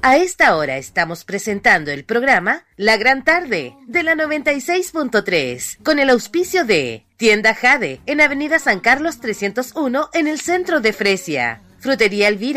A esta hora estamos presentando el programa La Gran Tarde de la 96.3 con el auspicio de Tienda Jade en Avenida San Carlos 301 en el centro de Fresia, Frutería Elvira